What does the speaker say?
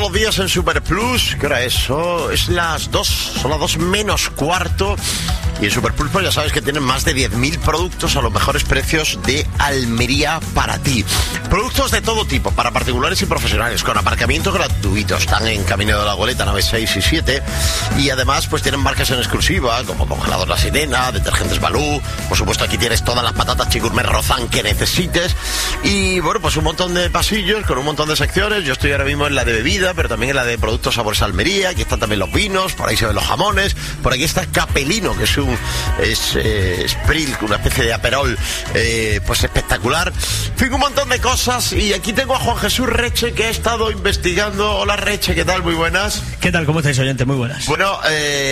Los días en Super Plus, ¿qué hora es? Es las 2, son las 2 menos cuarto. Y en Super Plus, pues ya sabes que tienen más de 10.000 productos a los mejores precios de Almería para ti. Productos de todo tipo, para particulares y profesionales, con aparcamientos gratuitos. Están en Camino de la Goleta, naves 6 y 7. Y además, pues tienen marcas en exclusiva, como Congelador La Sirena, Detergentes Balú. Por supuesto, aquí tienes todas las patatas Chigourmet Rozán que necesites. Y bueno, pues un montón de pasillos con un montón de secciones. Yo estoy ahora mismo en la de bebida, pero también en la de productos sabores Almería. Aquí están también los vinos, por ahí se ven los jamones. Por aquí está Capelino, que es Spril, una especie de aperol, pues espectacular. En fin, un montón de cosas. Y aquí tengo a Juan Jesús Reche, que ha estado investigando. Hola Reche, ¿qué tal? Muy buenas. ¿Qué tal? ¿Cómo estáis, oyentes? Muy buenas. Bueno,